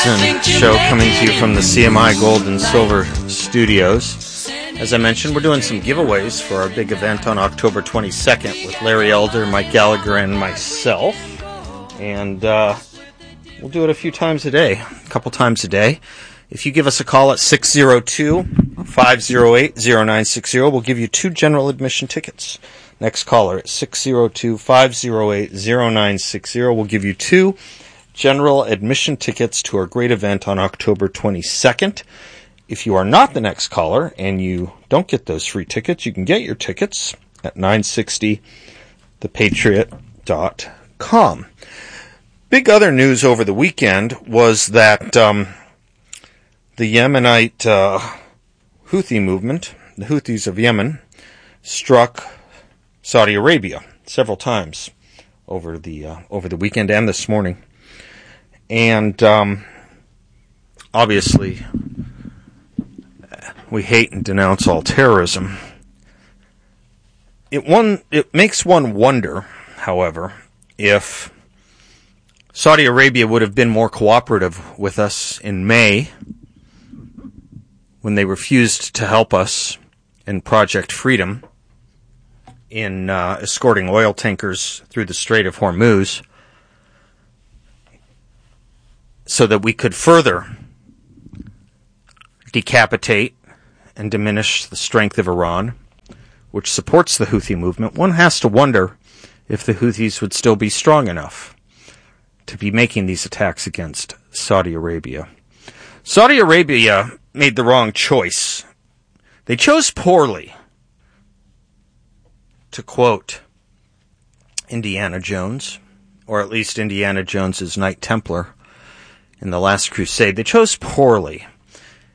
Show coming to you from the CMI Gold and Silver Studios. As I mentioned, we're doing some giveaways for our big event on October 22nd with Larry Elder, Mike Gallagher, and myself. And we'll do it a few times a day, a couple times a day. If you give us a call at 602-508-0960, we'll give you 2 general admission tickets. Next caller at 602-508-0960, we'll give you 2 general admission tickets to our great event on October 22nd. If you are not the next caller and you don't get those free tickets, you can get your tickets at 960thepatriot.com. Big other news over the weekend was that the Yemenite Houthi movement, the Houthis of Yemen, struck Saudi Arabia several times over the weekend and this morning. And obviously, we hate and denounce all terrorism. It makes one wonder, however, if Saudi Arabia would have been more cooperative with us in May when they refused to help us in Project Freedom in escorting oil tankers through the Strait of Hormuz, so that we could further decapitate and diminish the strength of Iran, which supports the Houthi movement. One has to wonder if the Houthis would still be strong enough to be making these attacks against Saudi Arabia. Saudi Arabia made the wrong choice. They chose poorly, to quote Indiana Jones, or at least Indiana Jones's Knight Templar in The Last Crusade. They chose poorly